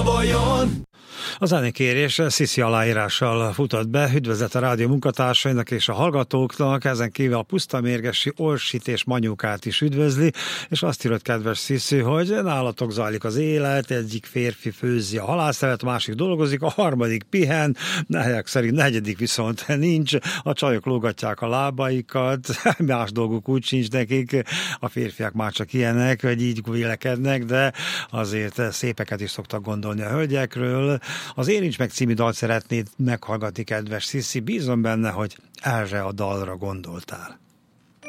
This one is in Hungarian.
vajon? A zenekérés Sziszi aláírással futott be, üdvözlet a rádió munkatársainak és a hallgatóknak, ezen kívül a Puszta Mérgesi Orsit és Manyukát is üdvözli, és azt írott kedves Sziszi, hogy nálatok zajlik az élet, egyik férfi főzi a halászlevet, másik dolgozik, a harmadik pihen, nehezek szerint negyedik viszont nincs, a csajok lógatják a lábaikat, más dolguk úgy sincs nekik, a férfiak már csak ilyenek, hogy így vélekednek, de azért szépeket is szoktak gondolni a hölgyekről. Az Érints meg című dalt szeretnéd meghallgatni, kedves Sziszi, bízom benne, hogy erre a dalra gondoltál.